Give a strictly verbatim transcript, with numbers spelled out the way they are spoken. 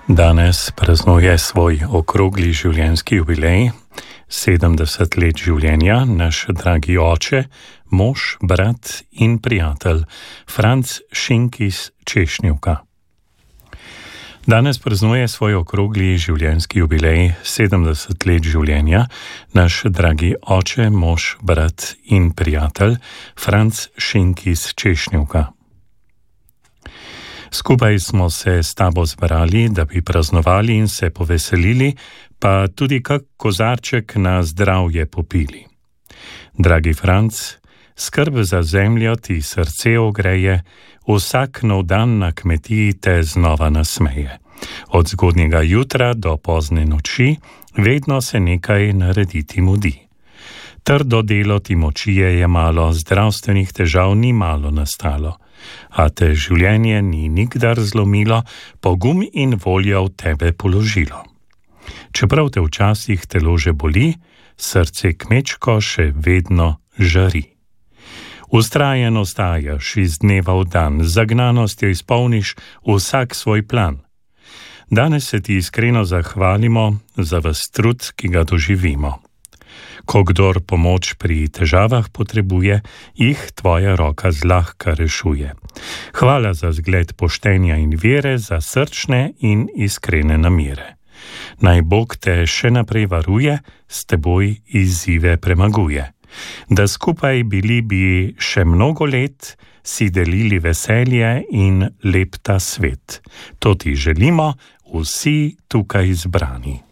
Danes praznuje svoj okrogli življenjski jubilej, sedemdeset let življenja, naš dragi oče, mož, brat in prijatelj, Franc Šink iz Češnjivka. Danes praznuje svoj okrogli življenjski jubilej, sedemdeset let življenja, naš dragi oče, mož, brat in prijatelj, Franc Šink iz Češnjivka. Skupaj smo se s tabo zbrali, da bi praznovali in se poveselili, pa tudi kak kozarček na zdravje popili. Dragi Franc, skrb za zemljo ti srce ogreje, vsak nov dan na kmetiji te znova nasmeje. Od zgodnjega jutra do pozne noči vedno se nekaj narediti mudi. Trdo delo ti moči je malo, zdravstvenih težav ni malo nastalo, a te življenje ni nikdar zlomilo, pogum in voljo v tebe položilo. Čeprav te včasih telo že boli, srce kmečko še vedno žari. Vztrajen ostajaš iz dneva v dan, zagnanostjo izpolniš vsak svoj plan. Danes se ti iskreno zahvalimo za ves trud, ki ga doživimo. Ko kdor pomoč pri težavah potrebuje, jih tvoja roka zlahka rešuje. Hvala za zgled poštenja in vere, za srčne in iskrene namere. Naj Bog te še naprej varuje, s teboj izzive premaguje. Da skupaj bili bi še mnogo let, si delili veselje in lep ta svet. To ti želimo vsi tukaj zbrani.